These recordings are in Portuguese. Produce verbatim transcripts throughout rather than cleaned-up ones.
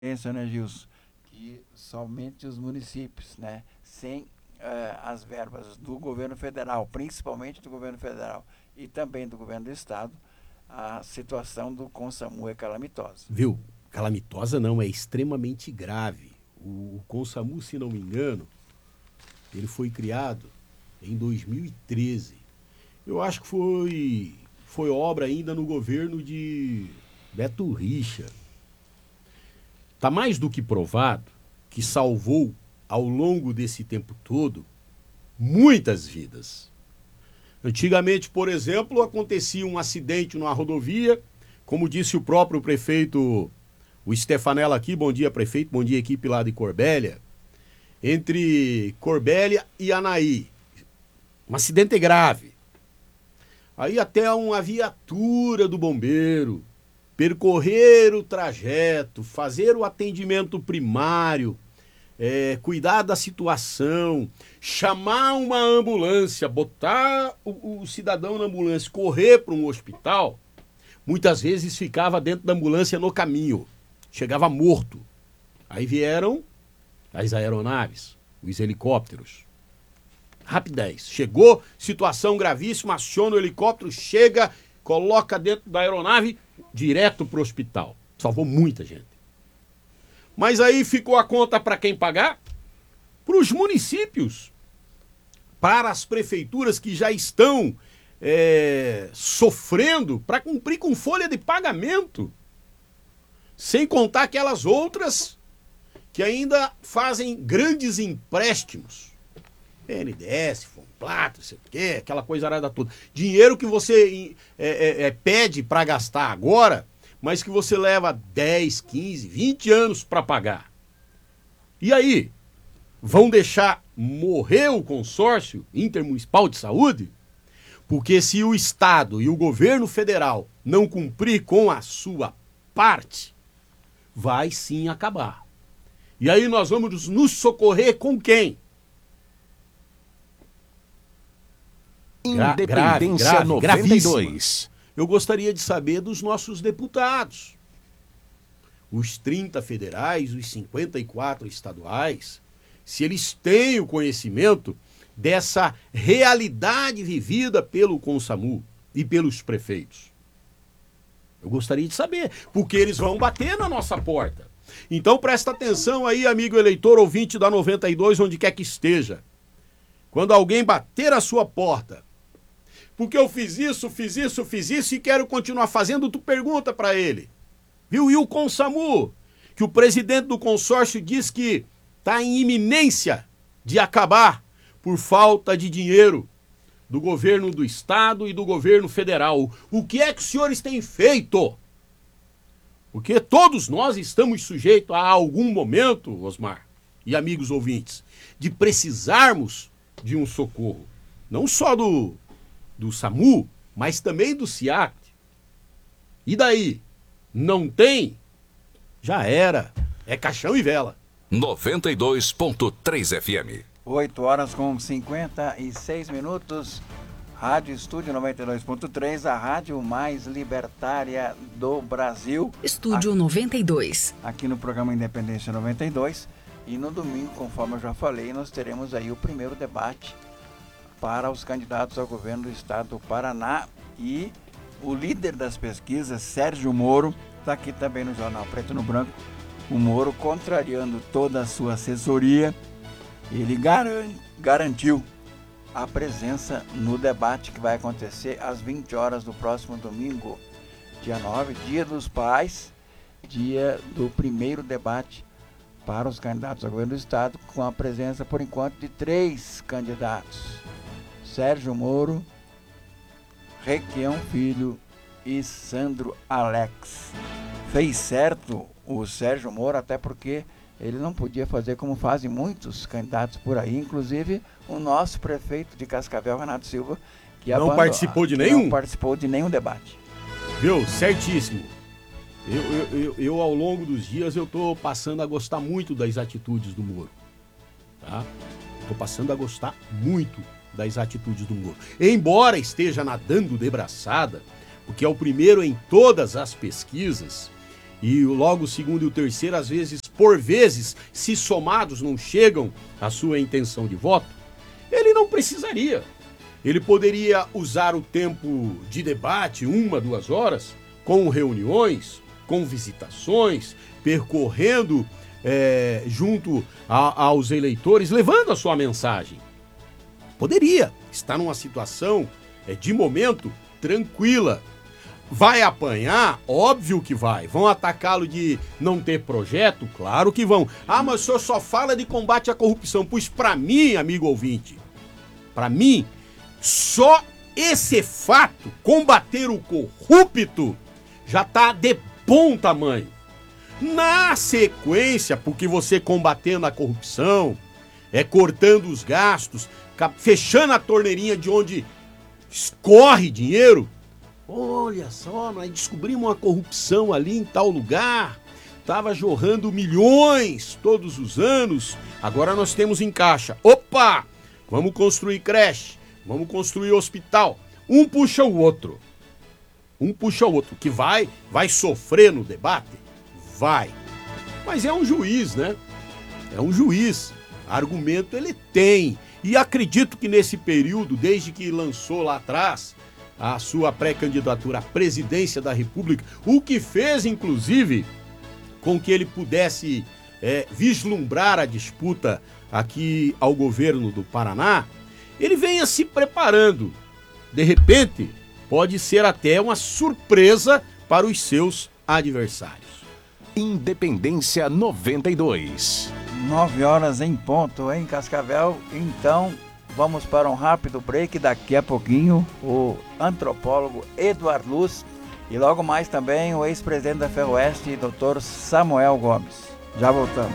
Pensa, né, Gilson, que somente os municípios, né, sem eh, as verbas do governo federal, principalmente do governo federal e também do governo do estado, a situação do Consamu é calamitosa. Viu? Calamitosa não, é extremamente grave. O, o Consamu, se não me engano, ele foi criado em dois mil e treze. Eu acho que foi, foi obra ainda no governo de Beto Richa. Está mais do que provado que salvou, ao longo desse tempo todo, muitas vidas. Antigamente, por exemplo, acontecia um acidente numa rodovia, como disse o próprio prefeito, o Stefanella aqui, bom dia prefeito, bom dia equipe lá de Corbélia, entre Corbélia e Anaí. Um acidente grave. Aí até uma viatura do bombeiro, percorrer o trajeto, fazer o atendimento primário, é, cuidar da situação, chamar uma ambulância, botar o, o cidadão na ambulância, correr para um hospital, muitas vezes ficava dentro da ambulância no caminho, chegava morto. Aí vieram as aeronaves, os helicópteros. Rapidez. Chegou, situação gravíssima, aciona o helicóptero, chega, coloca dentro da aeronave, direto para o hospital. Salvou muita gente. Mas aí ficou a conta para quem pagar? Para os municípios. Para as prefeituras que já estão é, sofrendo para cumprir com folha de pagamento. Sem contar aquelas outras que ainda fazem grandes empréstimos. P N D S, Fomplata, não sei o quê, aquela coisa arada toda. Dinheiro que você é, é, é, pede para gastar agora, mas que você leva dez, quinze, vinte anos para pagar. E aí? Vão deixar morrer o consórcio intermunicipal de saúde? Porque se o Estado e o governo federal não cumprir com a sua parte, vai sim acabar. E aí nós vamos nos socorrer com quem? Independência noventa e dois. Eu gostaria de saber dos nossos deputados. Os trinta federais, os cinquenta e quatro estaduais, se eles têm o conhecimento dessa realidade vivida pelo Consamu e pelos prefeitos. Eu gostaria de saber, porque eles vão bater na nossa porta. Então presta atenção aí, amigo eleitor, ouvinte da noventa e dois, onde quer que esteja. Quando alguém bater a sua porta, porque eu fiz isso, fiz isso, fiz isso e quero continuar fazendo, tu pergunta para ele. Viu? E o Consamu, que o presidente do consórcio diz que está em iminência de acabar por falta de dinheiro do governo do estado e do governo federal. O que é que os senhores têm feito? Porque todos nós estamos sujeitos a algum momento, Osmar e amigos ouvintes, de precisarmos de um socorro. Não só do, do SAMU, mas também do SIAC. E daí? Não tem? Já era. É caixão e vela. noventa e dois ponto três F M. oito horas com cinquenta e seis minutos. Rádio Estúdio noventa e dois ponto três, a rádio mais libertária do Brasil. Estúdio aqui, noventa e dois. Aqui no programa Independência noventa e dois. E no domingo, conforme eu já falei, nós teremos aí o primeiro debate para os candidatos ao governo do estado do Paraná. E o líder das pesquisas, Sérgio Moro, está aqui também no Jornal Preto no Branco. O Moro, contrariando toda a sua assessoria, ele garan- garantiu a presença no debate que vai acontecer às vinte horas do próximo domingo, dia nove, dia dos pais, dia do primeiro debate para os candidatos ao governo do estado, com a presença, por enquanto, de três candidatos: Sérgio Moro, Requião Filho e Sandro Alex. Fez certo o Sérgio Moro, até porque ele não podia fazer como fazem muitos candidatos por aí, inclusive o nosso prefeito de Cascavel, Renato Silva, que não abandon... participou de nenhum? Não participou de nenhum debate. Viu? Certíssimo. Eu, eu, eu, eu, ao longo dos dias, eu tô passando a gostar muito das atitudes do Moro. Tá? Tô passando a gostar muito das atitudes do Moro. Embora esteja nadando de braçada, porque é o primeiro em todas as pesquisas, e logo o segundo e o terceiro, às vezes, por vezes, se somados não chegam à sua intenção de voto, ele não precisaria. Ele poderia usar o tempo de debate, uma, duas horas, com reuniões, com visitações, percorrendo é, junto a, aos eleitores, levando a sua mensagem. Poderia estar numa situação, é, de momento, tranquila. Vai apanhar? Óbvio que vai. Vão atacá-lo de não ter projeto? Claro que vão. Ah, mas o senhor só fala de combate à corrupção. Pois para mim, amigo ouvinte, para mim, só esse fato, combater o corrupto, já está de bom tamanho. Na sequência, porque você combatendo a corrupção, é cortando os gastos, fechando a torneirinha de onde escorre dinheiro. Olha só, nós descobrimos uma corrupção ali em tal lugar, estava jorrando milhões todos os anos, agora nós temos em caixa. Opa, vamos construir creche, vamos construir hospital. Um puxa o outro. Um puxa o outro. Que vai, vai sofrer no debate? Vai. Mas é um juiz, né? É um juiz. Argumento ele tem. E acredito que nesse período, desde que lançou lá atrás a sua pré-candidatura à presidência da República, o que fez, inclusive, com que ele pudesse é, vislumbrar a disputa aqui ao governo do Paraná, ele venha se preparando. De repente, pode ser até uma surpresa para os seus adversários. Independência noventa e dois. Nove horas em ponto em Cascavel. Então, vamos para um rápido break. Daqui a pouquinho, o antropólogo Eduardo Luz e logo mais também o ex-presidente da Ferroeste, doutor Samuel Gomes. Já voltamos.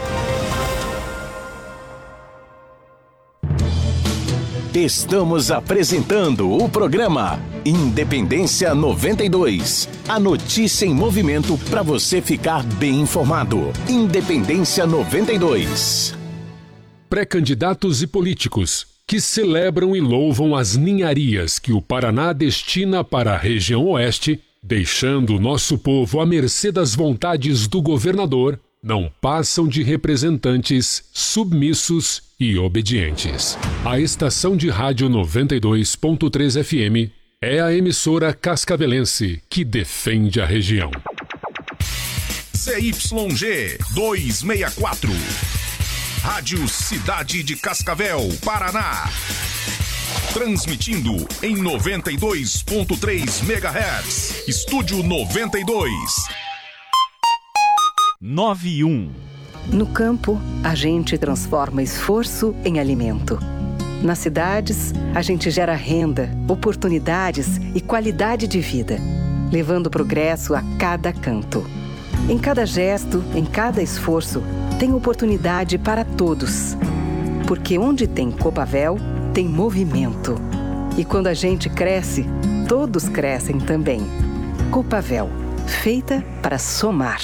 Estamos apresentando o programa Independência noventa e dois. A notícia em movimento para você ficar bem informado. Independência noventa e dois. Pré-candidatos e políticos que celebram e louvam as ninharias que o Paraná destina para a região oeste, deixando o nosso povo à mercê das vontades do governador, não passam de representantes submissos e obedientes. A estação de rádio noventa e dois ponto três F M é a emissora cascavelense que defende a região. C Y G duzentos e sessenta e quatro. Rádio Cidade de Cascavel, Paraná. Transmitindo em noventa e dois ponto três megahertz. Estúdio noventa e dois. nove e um. No campo, a gente transforma esforço em alimento. Nas cidades, a gente gera renda, oportunidades e qualidade de vida, levando progresso a cada canto. Em cada gesto, em cada esforço, tem oportunidade para todos. Porque onde tem Copavel, tem movimento. E quando a gente cresce, todos crescem também. Copavel, feita para somar.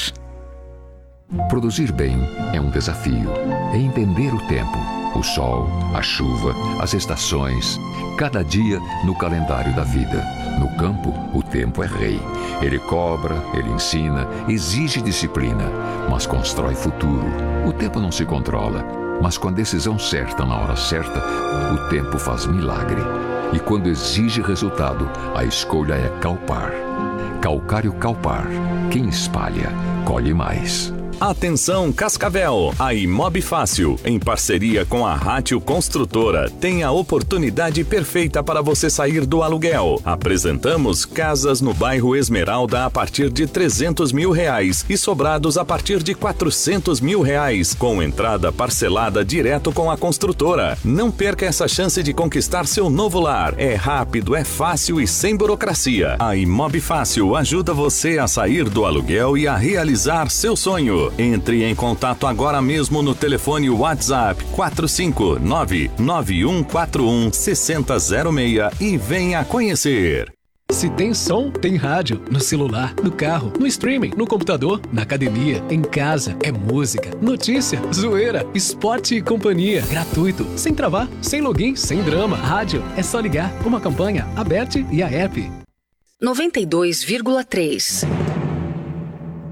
Produzir bem é um desafio. É entender o tempo, o sol, a chuva, as estações, cada dia no calendário da vida. No campo, o tempo é rei. Ele cobra, ele ensina, exige disciplina, mas constrói futuro. O tempo não se controla, mas com a decisão certa na hora certa, o tempo faz milagre. E quando exige resultado, a escolha é Calpar. Calcário Calpar. Quem espalha, colhe mais. Atenção Cascavel, a Imob Fácil, em parceria com a Rátio Construtora, tem a oportunidade perfeita para você sair do aluguel. Apresentamos casas no bairro Esmeralda a partir de trezentos mil reais e sobrados a partir de quatrocentos mil reais, com entrada parcelada direto com a construtora. Não perca essa chance de conquistar seu novo lar. É rápido, é fácil e sem burocracia. A Imob Fácil ajuda você a sair do aluguel e a realizar seu sonho. Entre em contato agora mesmo no telefone WhatsApp quatro cinco nove, nove um quatro um, seis zero zero seis e venha conhecer. Se tem som, tem rádio. No celular, no carro, no streaming, no computador, na academia, em casa. É música, notícia, zoeira, esporte e companhia. Gratuito, sem travar, sem login, sem drama. Rádio, é só ligar. Uma campanha, a Bert e a app. noventa e dois vírgula três.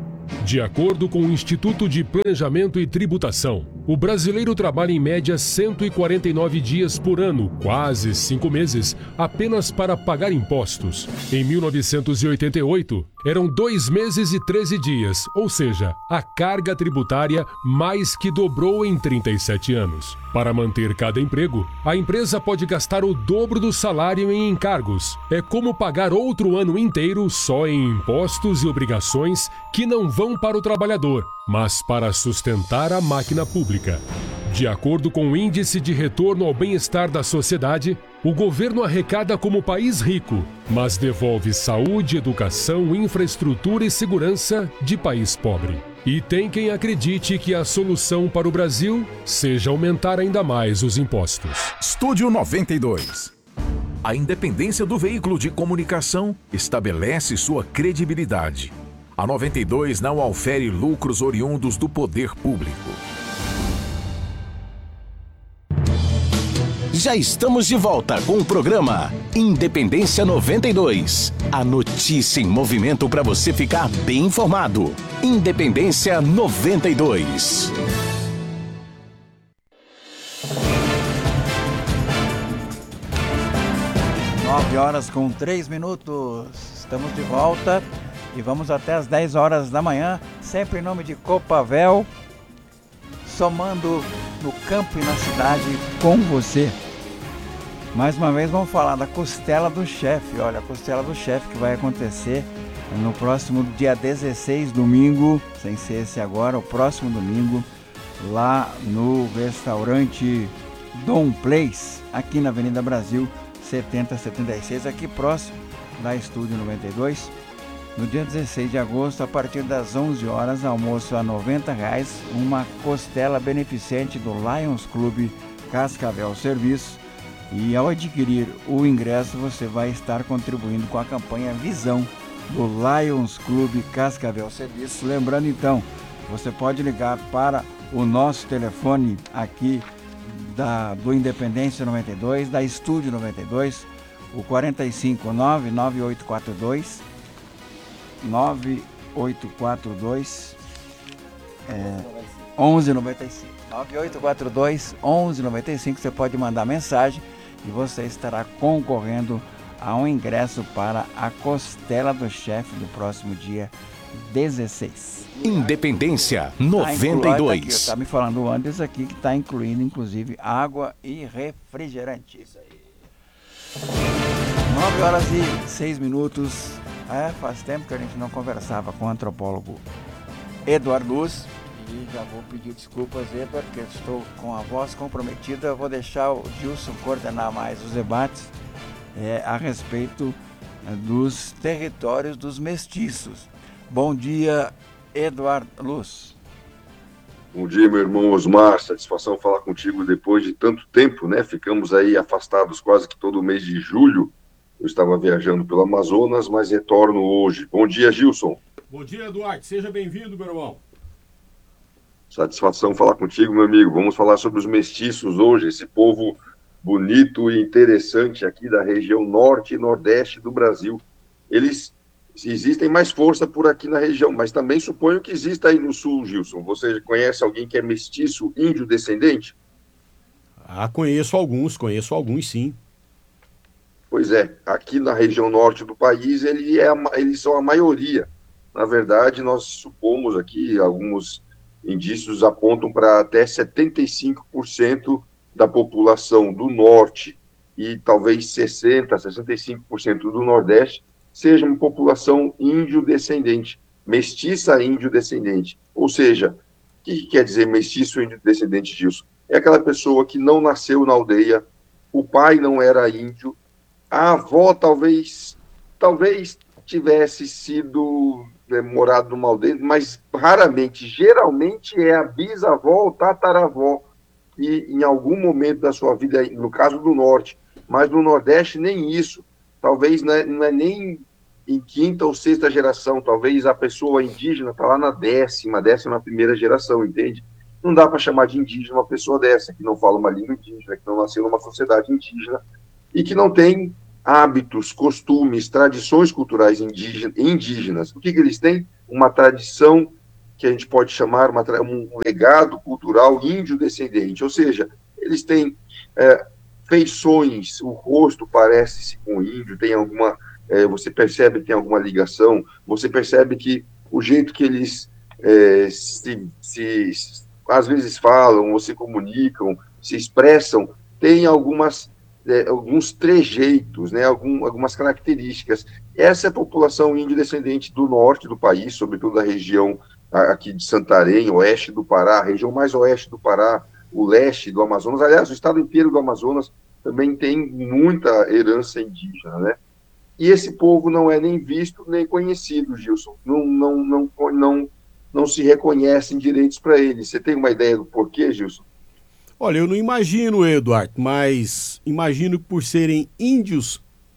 De acordo com o Instituto de Planejamento e Tributação, o brasileiro trabalha em média cento e quarenta e nove dias por ano, quase cinco meses, apenas para pagar impostos. Em mil novecentos e oitenta e oito, eram dois meses e treze dias, ou seja, a carga tributária mais que dobrou em trinta e sete anos. Para manter cada emprego, a empresa pode gastar o dobro do salário em encargos. É como pagar outro ano inteiro só em impostos e obrigações que não vão para o trabalhador, mas para sustentar a máquina pública. De acordo com o Índice de Retorno ao Bem-Estar da Sociedade, o governo arrecada como país rico, mas devolve saúde, educação, infraestrutura e segurança de país pobre. E tem quem acredite que a solução para o Brasil seja aumentar ainda mais os impostos. Estúdio noventa e dois. A independência do veículo de comunicação estabelece sua credibilidade. A noventa e dois não aufere lucros oriundos do poder público. Já estamos de volta com o programa Independência noventa e dois. A notícia em movimento para você ficar bem informado. Independência noventa e dois. nove horas com três minutos. Estamos de volta e vamos até as dez horas da manhã, sempre em nome de Copavel, somando no campo e na cidade com você. Mais uma vez vamos falar da Costela do Chefe. Olha, a Costela do Chefe que vai acontecer no próximo dia dezesseis, domingo, sem ser esse agora, o próximo domingo, lá no restaurante Dom Place, aqui na Avenida Brasil setenta setenta e seis, aqui próximo da Estúdio noventa e dois. No dia dezesseis de agosto, a partir das onze horas, almoço a noventa reais, uma costela beneficente do Lions Clube Cascavel Serviço. E ao adquirir o ingresso, você vai estar contribuindo com a campanha Visão do Lions Clube Cascavel Serviço. Lembrando então, você pode ligar para o nosso telefone aqui da, do Independência noventa e dois, da Estúdio noventa e dois, o quatro cinco nove nove oito quatro dois nove oito quatro dois é, onze noventa e cinco. nove oito quatro dois onze noventa e cinco. Você pode mandar mensagem e você estará concorrendo a um ingresso para a Costela do Chefe do próximo dia dezesseis. Independência noventa e dois. Está tá me falando o Anderson aqui que está incluindo inclusive água e refrigerante. Isso aí. nove horas e seis minutos. É, faz tempo que a gente não conversava com o antropólogo Eduardo Luz. E já vou pedir desculpas, Eduardo, porque estou com a voz comprometida. Eu vou deixar o Gilson coordenar mais os debates é, a respeito é, dos territórios dos mestiços. Bom dia, Eduardo Luz. Bom dia, meu irmão Osmar. Satisfação falar contigo depois de tanto tempo, né? Ficamos aí afastados quase que todo mês de julho. Eu estava viajando pelo Amazonas, mas retorno hoje. Bom dia, Gilson. Bom dia, Eduardo. Seja bem-vindo, meu irmão. Satisfação falar contigo, meu amigo. Vamos falar sobre os mestiços hoje, esse povo bonito e interessante aqui da região norte e nordeste do Brasil. Eles existem mais força por aqui na região, mas também suponho que exista aí no sul, Gilson. Você conhece alguém que é mestiço, índio descendente? Ah, conheço alguns, conheço alguns sim. Pois é, aqui na região norte do país, ele é a, eles são a maioria. Na verdade, nós supomos aqui, alguns indícios apontam para até setenta e cinco por cento da população do norte e talvez sessenta por cento, sessenta e cinco por cento do nordeste seja uma população índio-descendente, mestiça índio-descendente. Ou seja, o que quer dizer mestiço índio-descendente, Gilson? É aquela pessoa que não nasceu na aldeia, o pai não era índio, a avó talvez, talvez tivesse sido é, morado numa aldeia, mas raramente, geralmente é a bisavó ou tataravó, que em algum momento da sua vida, no caso do norte, mas no nordeste nem isso, talvez não é, não é nem em quinta ou sexta geração, talvez a pessoa indígena está lá na décima, décima primeira geração, entende? Não dá para chamar de indígena uma pessoa dessa, que não fala uma língua indígena, que não nasceu numa sociedade indígena e que não tem hábitos, costumes, tradições culturais indígenas. O que, que eles têm? Uma tradição que a gente pode chamar uma, um legado cultural índio-descendente, ou seja, eles têm é, feições, o rosto parece-se com o índio, tem alguma, é, você percebe que tem alguma ligação, você percebe que o jeito que eles é, se, se, às vezes falam, ou se comunicam, se expressam, tem algumas, é, alguns trejeitos, né, algum, algumas características. Essa é a população índio-descendente do norte do país, sobretudo da região aqui de Santarém, oeste do Pará, a região mais oeste do Pará, o leste do Amazonas. Aliás, o estado inteiro do Amazonas também tem muita herança indígena, né? E esse povo não é nem visto nem conhecido, Gilson. Não, não, não, não, não se reconhecem direitos para eles. Você tem uma ideia do porquê, Gilson? Olha, eu não imagino, Eduardo, mas imagino que por serem índios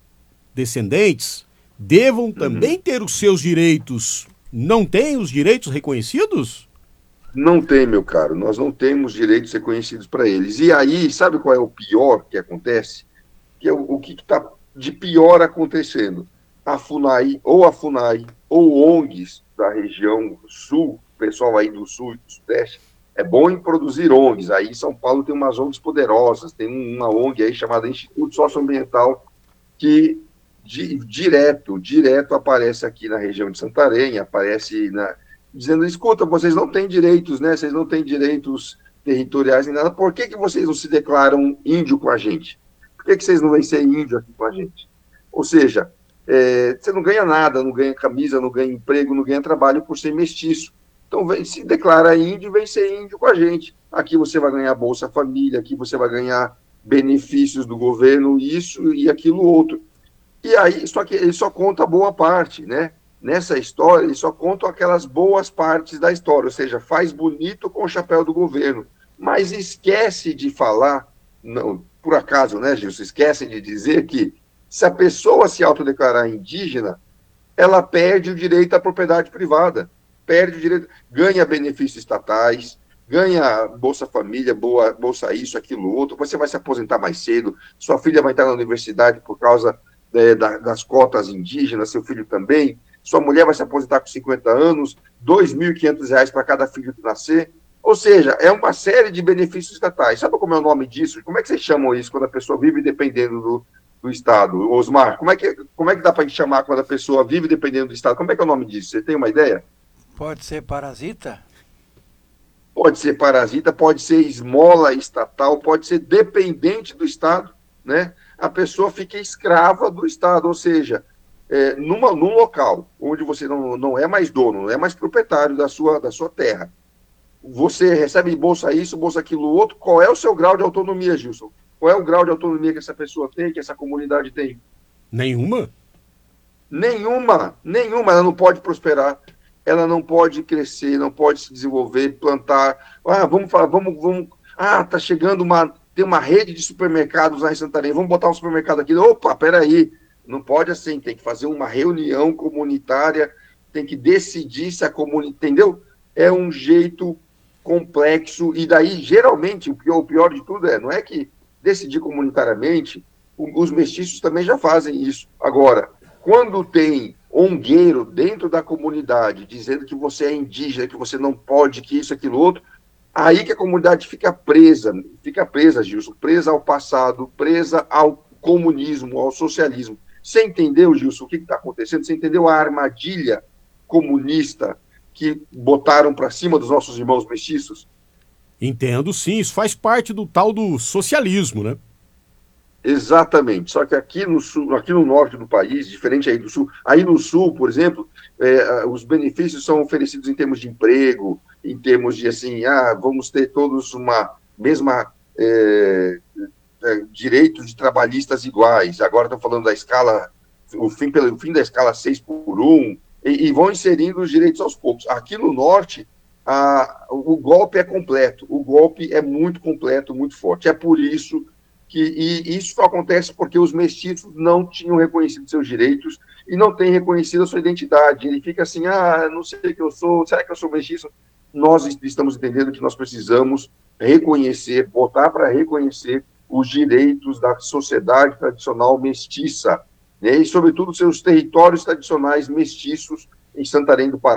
descendentes, devam também uhum. ter os seus direitos. Não têm os direitos reconhecidos? Não tem, meu caro. Nós não temos direitos reconhecidos para eles. E aí, sabe qual é o pior que acontece? Que é o, o que está de pior acontecendo? A FUNAI, ou a FUNAI, ou O N Gs da região sul, o pessoal aí do sul e do sudeste, é bom em produzir O N Gs. Aí em São Paulo tem umas O N Gs poderosas, tem uma O N G aí chamada Instituto Socioambiental, que di, direto, direto aparece aqui na região de Santarém, aparece na, dizendo, escuta, vocês não têm direitos, né? Vocês não têm direitos territoriais nem nada, por que, que vocês não se declaram índio com a gente? Por que, que vocês não vêm ser índio aqui com a gente? Ou seja, é, você não ganha nada, não ganha camisa, não ganha emprego, não ganha trabalho por ser mestiço. Então, vem, se declara índio, vem ser índio com a gente. Aqui você vai ganhar Bolsa Família, aqui você vai ganhar benefícios do governo, isso e aquilo outro. E aí, só que ele só conta a boa parte, né? Nessa história, ele só conta aquelas boas partes da história, ou seja, faz bonito com o chapéu do governo, mas esquece de falar, não, por acaso, né, Gilson, esquece de dizer que se a pessoa se autodeclarar indígena, ela perde o direito à propriedade privada, perde o direito, ganha benefícios estatais, ganha Bolsa Família, boa, Bolsa isso, aquilo outro, você vai se aposentar mais cedo, sua filha vai estar na universidade por causa é, da, das cotas indígenas, seu filho também, sua mulher vai se aposentar com cinquenta anos, dois mil e quinhentos reais para cada filho que nascer, ou seja, é uma série de benefícios estatais. Sabe como é o nome disso? Como é que vocês chamam isso quando a pessoa vive dependendo do, do Estado? Osmar, como é que, como é que dá para chamar quando a pessoa vive dependendo do Estado? Como é que é o nome disso? Você tem uma ideia? Pode ser parasita? Pode ser parasita, pode ser esmola estatal, pode ser dependente do Estado, né? A pessoa fica escrava do Estado, ou seja, é, numa, num local onde você não, não é mais dono, não é mais proprietário da sua, da sua terra, você recebe bolsa isso, bolsa aquilo outro, qual é o seu grau de autonomia, Gilson? Qual é o grau de autonomia que essa pessoa tem, que essa comunidade tem? Nenhuma? Nenhuma, nenhuma, ela não pode prosperar, ela não pode crescer, não pode se desenvolver, plantar, ah, vamos falar, vamos, vamos, ah, tá chegando uma, tem uma rede de supermercados lá em Santarém, vamos botar um supermercado aqui, opa, peraí, não pode assim, tem que fazer uma reunião comunitária, tem que decidir se a comunidade, entendeu? É um jeito complexo, e daí, geralmente, o pior, o pior de tudo é, não é que decidir comunitariamente, os mestiços também já fazem isso. Agora, quando tem ongueiro dentro da comunidade, dizendo que você é indígena, que você não pode, que isso, aquilo, outro, aí que a comunidade fica presa, fica presa, Gilson, presa ao passado, presa ao comunismo, ao socialismo. Você entendeu, Gilson, o que está acontecendo? Você entendeu a armadilha comunista que botaram para cima dos nossos irmãos mestiços? Entendo, sim. Isso faz parte do tal do socialismo, né? Exatamente. Só que aqui no sul, aqui no norte do país, diferente aí do sul, aí no sul, por exemplo, é, os benefícios são oferecidos em termos de emprego, em termos de assim, ah, vamos ter todos uma mesma é, é, direitos de trabalhistas iguais. Agora estão falando da escala, o fim pelo fim da escala seis por um. E, e vão inserindo os direitos aos poucos. Aqui no norte, a, o golpe é completo, o golpe é muito completo, muito forte. É por isso que, e isso só acontece porque os mestiços não tinham reconhecido seus direitos e não têm reconhecido a sua identidade. Ele fica assim, ah, não sei o que eu sou, será que eu sou mestiço? Nós estamos entendendo que nós precisamos reconhecer, botar para reconhecer os direitos da sociedade tradicional mestiça, né, e, sobretudo, seus territórios tradicionais mestiços em Santarém do Pará,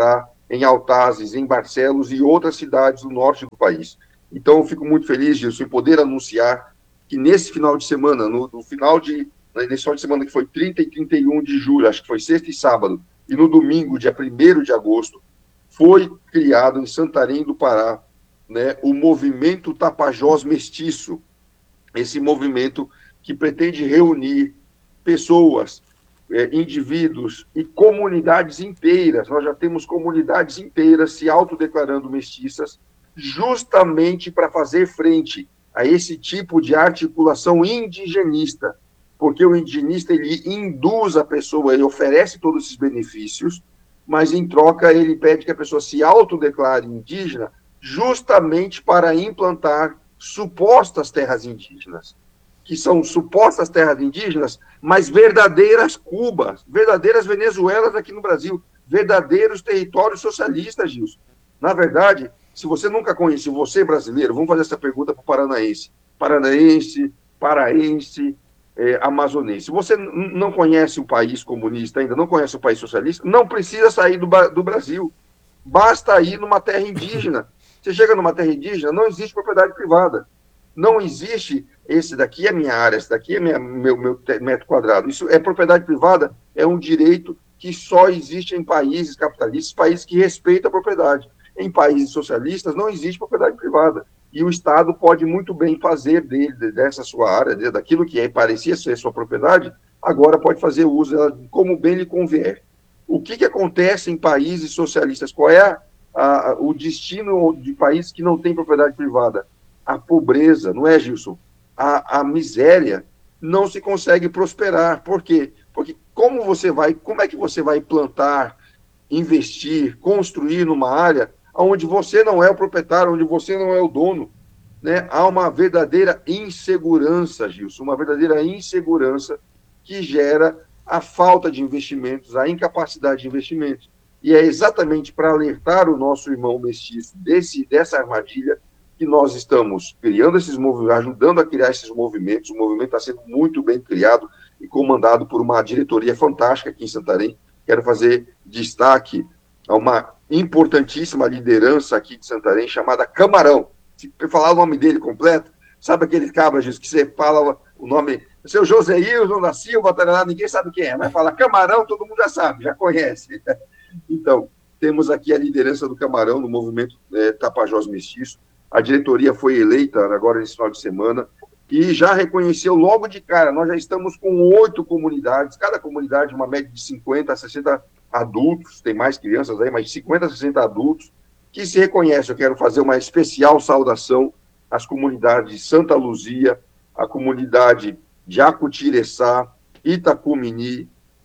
em Altazes, em Barcelos e outras cidades do norte do país. Então, eu fico muito feliz, Gilson, em poder anunciar que nesse final de semana, no, no final de, nesse final de semana que foi trinta e trinta e um de julho, acho que foi sexta e sábado, e no domingo, dia primeiro de agosto, foi criado em Santarém do Pará, né, o movimento Tapajós Mestiço, esse movimento que pretende reunir pessoas, é, indivíduos e comunidades inteiras. Nós já temos comunidades inteiras se autodeclarando mestiças, justamente para fazer frente a esse tipo de articulação indigenista, porque o indigenista ele induz a pessoa, ele oferece todos esses benefícios, mas em troca ele pede que a pessoa se autodeclare indígena justamente para implantar supostas terras indígenas, que são supostas terras indígenas, mas verdadeiras Cubas, verdadeiras Venezuelas aqui no Brasil, verdadeiros territórios socialistas, Gilson. Na verdade, se você nunca conheceu, você brasileiro, vamos fazer essa pergunta para o paranaense, paranaense, paraense, é, amazonense. Se você n- não conhece um país comunista ainda, não conhece um país socialista, não precisa sair do, ba- do Brasil, basta ir numa terra indígena. Você chega numa terra indígena, não existe propriedade privada. Não existe, esse daqui é minha área, esse daqui é minha, meu, meu metro quadrado. Isso é propriedade privada, é um direito que só existe em países capitalistas, países que respeitam a propriedade. Em países socialistas não existe propriedade privada. E o Estado pode muito bem fazer dele, dessa sua área, daquilo que é, parecia ser sua propriedade, agora pode fazer uso dela como bem lhe convier. O que, que acontece em países socialistas? Qual é a A, o destino de países que não têm propriedade privada? A pobreza, não é, Gilson? A, a miséria. Não se consegue prosperar. Por quê? Porque como você vai, como é que você vai plantar, investir, construir numa área onde você não é o proprietário, onde você não é o dono, né? Há uma verdadeira insegurança, Gilson, uma verdadeira insegurança que gera a falta de investimentos, a incapacidade de investimentos. E é exatamente para alertar o nosso irmão mestiço desse, dessa armadilha que nós estamos criando esses movimentos, ajudando a criar esses movimentos. O movimento está sendo muito bem criado e comandado por uma diretoria fantástica aqui em Santarém. Quero fazer destaque a uma importantíssima liderança aqui de Santarém chamada Camarão. Se eu falar o nome dele completo, sabe aquele cabra, Jesus, que você fala o nome, o seu Joséilson da Silva, tarará, ninguém sabe quem é, mas fala Camarão, todo mundo já sabe, já conhece. Então, temos aqui a liderança do Camarão, no movimento é, Tapajós Mestiço. A diretoria foi eleita agora nesse final de semana e já reconheceu logo de cara. Nós já estamos com oito comunidades, cada comunidade uma média de cinquenta a sessenta adultos, tem mais crianças aí, mas de cinquenta a sessenta adultos, que se reconhecem. Eu quero fazer uma especial saudação às comunidades de Santa Luzia, a comunidade de Acutireçá, Itacumini,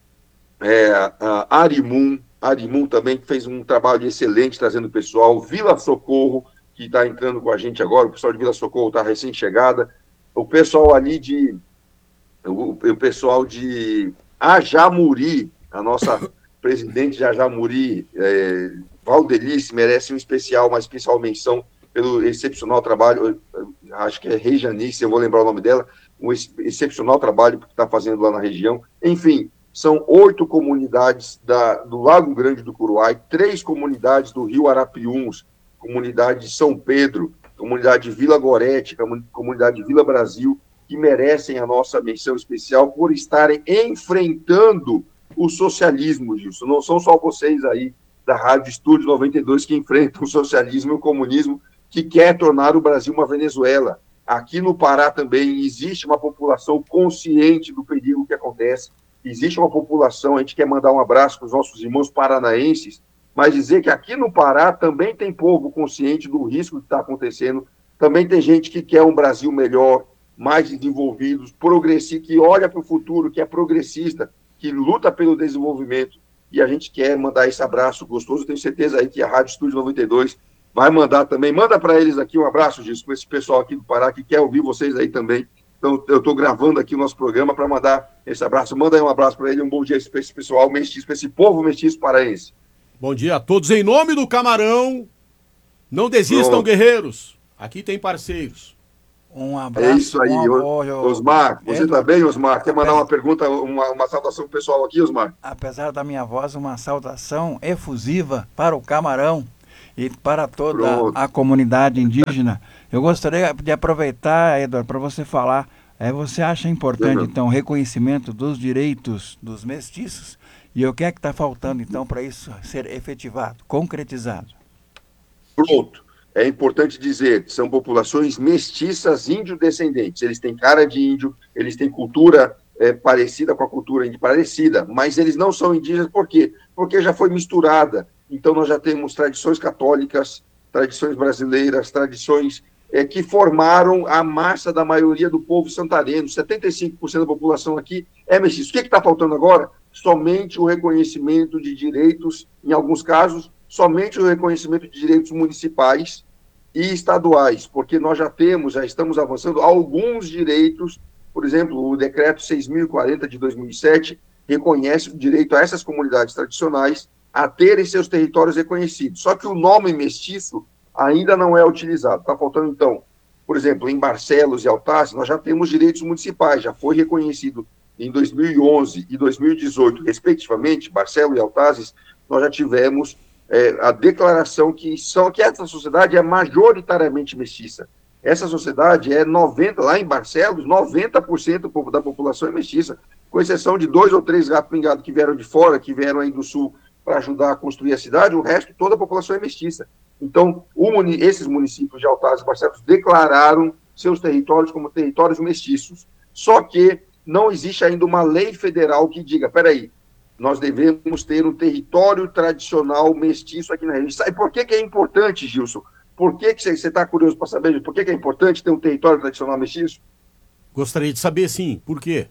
é, a Arimum, Arimum também, que fez um trabalho excelente trazendo o pessoal, Vila Socorro, que está entrando com a gente agora, o pessoal de Vila Socorro está recém-chegada, o pessoal ali de, o, o pessoal de Ajamuri, a nossa presidente de Ajamuri, é, Valdelice, merece um especial, uma especial menção pelo excepcional trabalho, acho que é Rejanice, eu vou lembrar o nome dela, um excepcional trabalho que está fazendo lá na região. Enfim, são oito comunidades da, do Lago Grande do Curuai, três comunidades do Rio Arapiuns, comunidade de São Pedro, comunidade de Vila Gorete, comunidade de Vila Brasil, que merecem a nossa menção especial por estarem enfrentando o socialismo, Gilson. Não são só vocês aí da Rádio Estúdio noventa e dois que enfrentam o socialismo e o comunismo, que quer tornar o Brasil uma Venezuela. Aqui no Pará também existe uma população consciente do perigo que acontece, existe uma população, a gente quer mandar um abraço para os nossos irmãos paranaenses, mas dizer que aqui no Pará também tem povo consciente do risco que está acontecendo, também tem gente que quer um Brasil melhor, mais desenvolvido, progressista, que olha para o futuro, que é progressista, que luta pelo desenvolvimento, e a gente quer mandar esse abraço gostoso. Tenho certeza aí que a Rádio Estúdio noventa e dois vai mandar também, manda para eles aqui um abraço, Gilson, para esse pessoal aqui do Pará que quer ouvir vocês aí também. Então, eu estou gravando aqui o nosso programa para mandar esse abraço. Manda aí um abraço para ele, um bom dia para esse pessoal mestiço, para esse povo mestiço paraense. Bom dia a todos, em nome do Camarão. Não desistam, Pronto. guerreiros. Aqui tem parceiros. Um abraço. É isso aí, um apoio. Osmar. Você está bem, Osmar? Quer mandar apesar, uma pergunta, uma, uma saudação pessoal aqui, Osmar? Apesar da minha voz, uma saudação efusiva para o Camarão e para toda Pronto. a comunidade indígena. Eu gostaria de aproveitar, Eduardo, para você falar, é, você acha importante, uhum. então, o reconhecimento dos direitos dos mestiços? E o que é que está faltando, então, para isso ser efetivado, concretizado? Pronto. É importante dizer que são populações mestiças índio-descendentes. Eles têm cara de índio, eles têm cultura é, parecida com a cultura índia, parecida, mas eles não são indígenas por quê? Porque já foi misturada. Então, nós já temos tradições católicas, tradições brasileiras, tradições é, que formaram a massa da maioria do povo santareno. setenta e cinco por cento da população aqui é mestiço. O que está faltando agora? Somente o reconhecimento de direitos, em alguns casos, somente o reconhecimento de direitos municipais e estaduais, porque nós já temos, já estamos avançando alguns direitos. Por exemplo, o decreto seis mil e quarenta de dois mil e sete reconhece o direito a essas comunidades tradicionais a terem seus territórios reconhecidos. Só que o nome mestiço ainda não é utilizado. Está faltando, então, por exemplo, em Barcelos e Altaz, nós já temos direitos municipais, já foi reconhecido em dois mil e onze e dois mil e dezoito, respectivamente, Barcelos e Altazes, nós já tivemos é, a declaração que, são, que essa sociedade é majoritariamente mestiça. Essa sociedade é noventa por cento, lá em Barcelos, noventa por cento da população é mestiça, com exceção de dois ou três gatos pingados que vieram de fora, que vieram aí do sul para ajudar a construir a cidade, o resto, toda a população é mestiça. Então, o, esses municípios de Altaz e Barcelos declararam seus territórios como territórios mestiços. Só que não existe ainda uma lei federal que diga, peraí, nós devemos ter um território tradicional mestiço aqui na região. Sabe por que, que é importante, Gilson? Por que, que você está curioso para saber? Por que, que é importante ter um território tradicional mestiço? Gostaria de saber, sim. Por quê?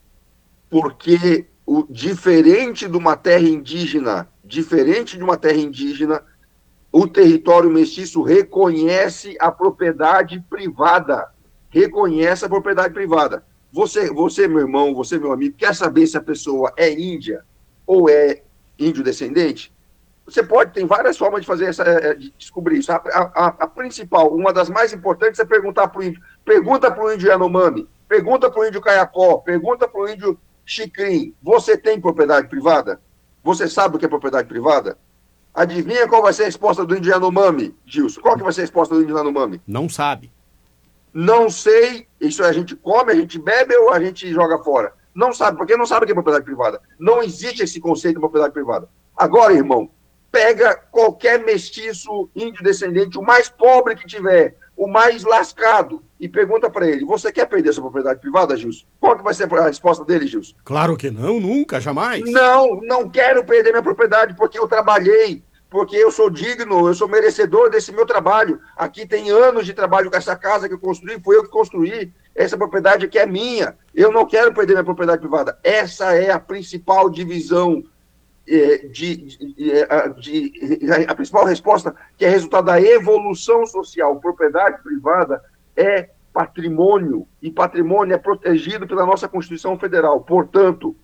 Porque, o, diferente de uma terra indígena, diferente de uma terra indígena, o território mestiço reconhece a propriedade privada. Reconhece a propriedade privada. Você, você, meu irmão, você, meu amigo, quer saber se a pessoa é índia ou é índio descendente? Você pode, tem várias formas de fazer essa, de descobrir isso. A, a, a principal, uma das mais importantes é perguntar para o índio. Pergunta para o índio Yanomami, pergunta para o índio Caiacó, pergunta para o índio Xicrim. Você tem propriedade privada? Você sabe o que é propriedade privada? Adivinha qual vai ser a resposta do índio Yanomami, Gilson? Qual que vai ser a resposta do índio Yanomami? Não sabe. Não sei, isso a gente come, a gente bebe ou a gente joga fora? Não sabe, porque não sabe o que é propriedade privada. Não existe esse conceito de propriedade privada. Agora, irmão, pega qualquer mestiço, índio descendente, o mais pobre que tiver, o mais lascado, e pergunta para ele, você quer perder sua propriedade privada, Gilson? Qual que vai ser a resposta dele, Gilson? Claro que não, nunca, jamais. Não, não quero perder minha propriedade porque eu trabalhei, porque eu sou digno, eu sou merecedor desse meu trabalho. Aqui tem anos de trabalho com essa casa que eu construí, foi eu que construí. Essa propriedade aqui é minha. Eu não quero perder minha propriedade privada. Essa é a principal divisão, é, de, de, de, de, a principal resposta, que é resultado da evolução social. Propriedade privada é patrimônio, e patrimônio é protegido pela nossa Constituição Federal. Portanto,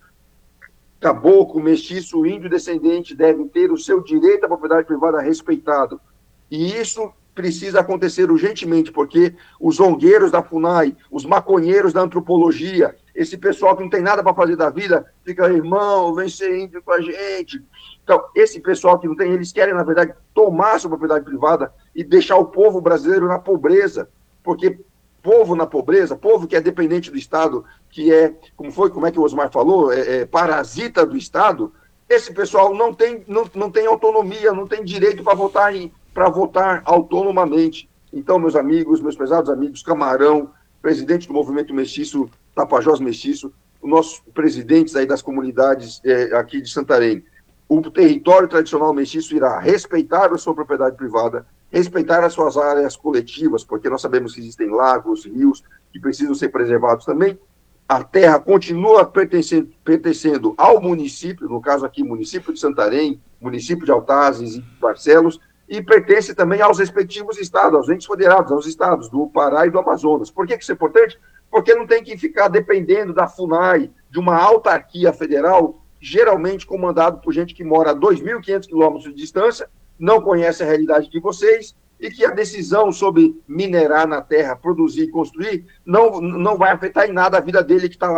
caboclo, mestiço, índio descendente devem ter o seu direito à propriedade privada respeitado. E isso precisa acontecer urgentemente, porque os zongueiros da FUNAI, os maconheiros da antropologia, esse pessoal que não tem nada para fazer da vida, fica, irmão, vem ser índio com a gente. Então, esse pessoal que não tem, eles querem, na verdade, tomar a sua propriedade privada e deixar o povo brasileiro na pobreza, porque povo na pobreza, povo que é dependente do Estado, que é, como foi, como é que o Osmar falou, é, é parasita do Estado, esse pessoal não tem, não, não tem autonomia, não tem direito para votar, em, para votar autonomamente. Então, meus amigos, meus pesados amigos, Camarão, presidente do Movimento Mestiço, Tapajós Mestiço, os nossos presidentes aí das comunidades é, aqui de Santarém, o território tradicional mestiço irá respeitar a sua propriedade privada, respeitar as suas áreas coletivas, porque nós sabemos que existem lagos, rios, que precisam ser preservados também. A terra continua pertencendo, pertencendo ao município, no caso aqui, município de Santarém, município de Altazes e Barcelos, e pertence também aos respectivos estados, aos entes federados, aos estados do Pará e do Amazonas. Por que isso é importante? Porque não tem que ficar dependendo da FUNAI, de uma autarquia federal, geralmente comandado por gente que mora a dois mil e quinhentos quilômetros de distância, não conhece a realidade de vocês, e que a decisão sobre minerar na terra, produzir e construir, não, não vai afetar em nada a vida dele que está lá.